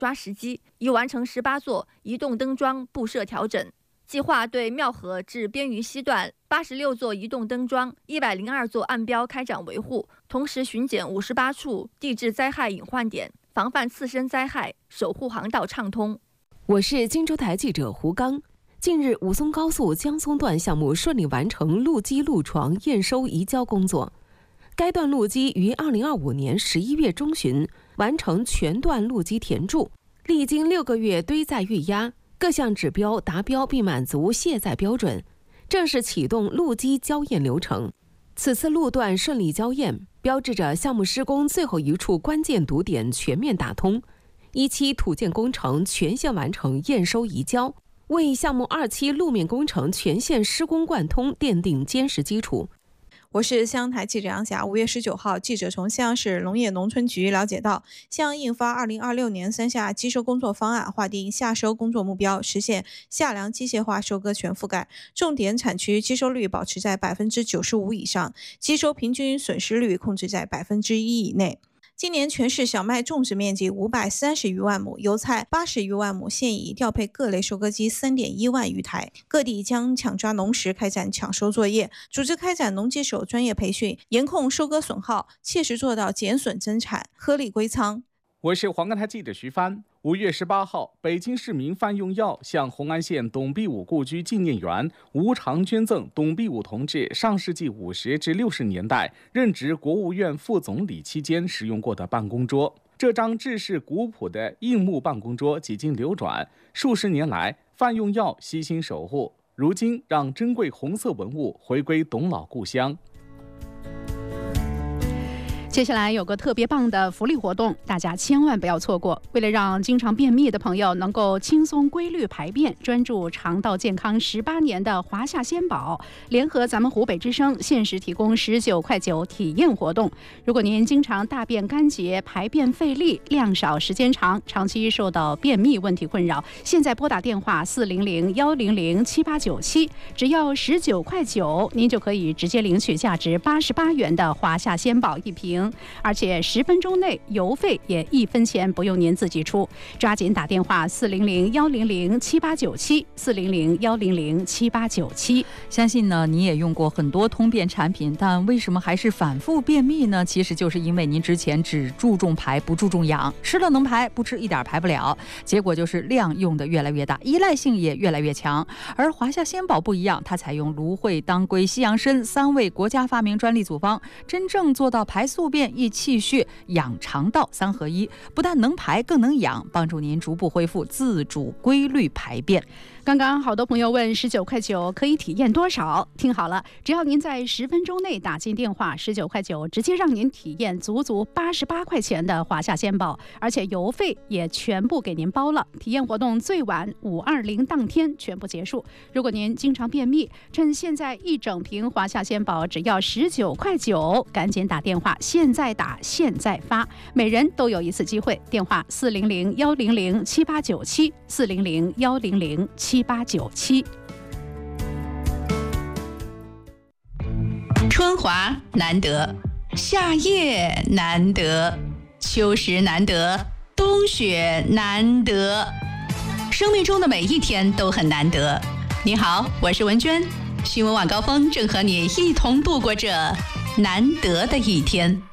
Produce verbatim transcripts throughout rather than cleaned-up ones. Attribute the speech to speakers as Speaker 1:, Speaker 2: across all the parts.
Speaker 1: 抓时机，已完成十八座移动灯桩布设调整。计划对庙河至边渝西段八十六座移动灯桩、一百零二座岸标开展维护，同时巡检五十八处地质灾害隐患点，防范次生灾害，守护航道畅通。
Speaker 2: 我是荆州台记者胡刚。近日，武松高速江松段项目顺利完成路基路床验收移交工作。该段路基于二零二五年十一月中旬完成全段路基填筑，历经六个月堆载预压，各项指标达标并满足卸载标准，正式启动路基交验流程。此次路段顺利交验，标志着项目施工最后一处关键堵点全面打通，一期土建工程全线完成验收移交，为项目二期路面工程全线施工贯通奠定坚实基础。
Speaker 3: 我是襄阳台记者杨霞。五月十九号，记者从襄阳市农业农村局了解到，襄阳印发二零二六年三夏机收工作方案，划定夏收工作目标，实现夏粮机械化收割全覆盖，重点产区机收率保持在百分之九十五以上，机收平均损失率控制在百分之一以内。今年全市小麦种植面积五百三十余万亩，油菜八十余万亩，现已调配各类收割机三点一万余台。各地将抢抓农时开展抢收作业，组织开展农机手专业培训，严控收割损耗，切实做到减损增产，合理归仓。
Speaker 4: 我是黄冈台记者徐帆。五月十八号，北京市民范用药向红安县董必武故居纪念园无偿捐赠董必武同志上世纪五十至六十年代任职国务院副总理期间使用过的办公桌。这张制式古朴的硬木办公桌几经流转，数十年来范用药悉心守护，如今让珍贵红色文物回归董老故乡。
Speaker 5: 接下来有个特别棒的福利活动，大家千万不要错过。为了让经常便秘的朋友能够轻松规律排便，专注肠道健康十八年的华夏鲜宝联合咱们湖北之声限时提供十九块九体验活动。如果您经常大便干结、排便费力、量少时间长，长期受到便秘问题困扰，现在拨打电话四零零幺零零七八九七，只要十九块九，您就可以直接领取价值八十八元的华夏鲜宝一瓶。而且十分钟内邮费也一分钱不用您自己出，抓紧打电话四零零幺零零七八九七四零零幺零零七八九七。
Speaker 6: 相信呢你也用过很多通便产品，但为什么还是反复便秘呢？其实就是因为您之前只注重排不注重养，吃了能排，不吃一点排不了，结果就是量用的越来越大，依赖性也越来越强。而华夏鲜宝不一样，它采用芦荟、当归、西洋参三味国家发明专利组方，真正做到排宿便、益气血、养肠道三合一，不但能排更能养，帮助您逐步恢复自主规律排便。
Speaker 5: 刚刚好多朋友问十九块九可以体验多少？听好了，只要您在十分钟内打进电话，十九块九直接让您体验足足八十八块钱的华夏鲜宝，而且邮费也全部给您包了。体验活动最晚五二零当天全部结束。如果您经常便秘，趁现在一整瓶华夏鲜宝只要十九块九，赶紧打电话，现在打现在发，每人都有一次机会。电话四零零幺零零七八九七四零零幺零零七八九七。
Speaker 7: 春华难得，夏夜难得，秋实难得，冬雪难得，生命中的每一天都很难得。你好，我是文娟，新闻晚高峰正和你一同度过这难得的一天。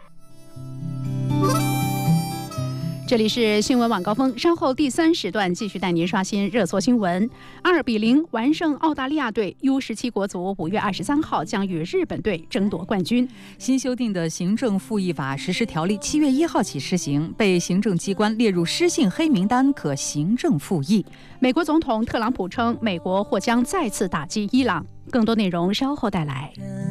Speaker 5: 这里是新闻晚高峰，稍后第三时段继续带您刷新热搜新闻。二比零完胜澳大利亚队 U 十七 国足，五月二十三号将与日本队争夺冠军。
Speaker 6: 新修订的行政复议法实施条例七月一号起施行，被行政机关列入失信黑名单，可行政复议。
Speaker 5: 美国总统特朗普称，美国或将再次打击伊朗。更多内容稍后带来。